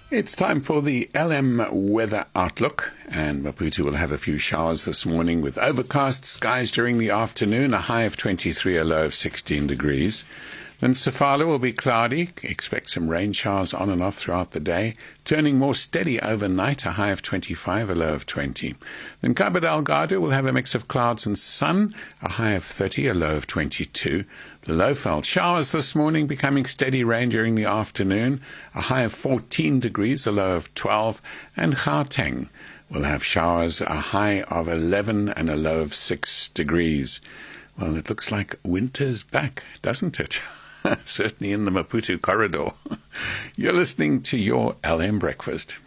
It's time for the LM Weather Outlook, and Maputo will have a few showers this morning with overcast skies during the afternoon, a high of 23, a low of 16 degrees. Then Sofala will be cloudy, expect some rain showers on and off throughout the day, turning more steady overnight, a high of 25, a low of 20. Then Cabo Delgado will have a mix of clouds and sun, a high of 30, a low of 22. The Lowveld showers this morning, becoming steady rain during the afternoon, a high of 14 degrees, a low of 12. And Gauteng will have showers, a high of 11 and a low of 6 degrees. Well, it looks like winter's back, doesn't it? Certainly in the Maputo corridor. You're listening to your LM Breakfast.